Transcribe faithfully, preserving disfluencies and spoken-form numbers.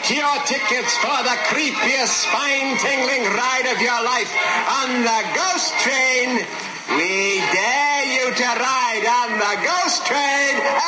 Get your tickets for the creepiest, spine-tingling ride of your life on the Ghost Train. We dare you to ride on the Ghost Train.